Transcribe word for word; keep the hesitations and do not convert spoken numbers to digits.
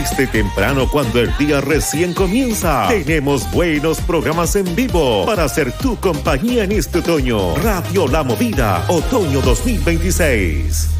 Desde temprano cuando el día recién comienza, tenemos buenos programas en vivo para hacer tu compañía en este otoño. Radio La Movida, otoño dos mil veintiséis.